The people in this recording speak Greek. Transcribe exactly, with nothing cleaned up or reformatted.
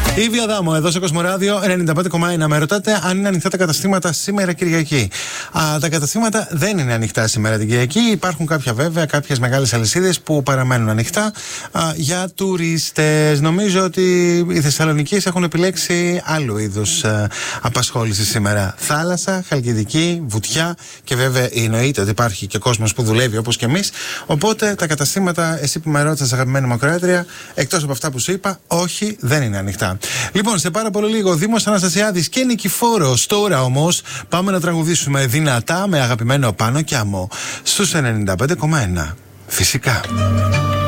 Η Ήβη Αδάμο, εδώ στο Κοσμοράδιο ενενήντα πέντε κόμμα ένα. Με ρωτάτε αν είναι ανοιχτά τα καταστήματα σήμερα Κυριακή. Α, τα καταστήματα δεν είναι ανοιχτά σήμερα την Κυριακή. Υπάρχουν κάποια βέβαια, κάποιες μεγάλες αλυσίδες που παραμένουν ανοιχτά α, για τουρίστες. Νομίζω ότι οι Θεσσαλονικείς έχουν επιλέξει άλλου είδους α, απασχόληση σήμερα. Θάλασσα, Χαλκιδική, βουτιά και βέβαια εννοείται ότι υπάρχει και κόσμος που δουλεύει όπως και εμείς. Οπότε τα καταστήματα, εσύ που με ρώτησες, αγαπημένη μου ακροάτρια, εκτός από αυτά που σου είπα, όχι, δεν είναι ανοιχτά. Λοιπόν, σε πάρα πολύ λίγο Δήμος Αναστασιάδης και Νικηφόρος. Τώρα όμως πάμε να τραγουδήσουμε δυνατά με αγαπημένο Πάνο και Αμό στους ενενήντα πέντε κόμμα ένα. Φυσικά.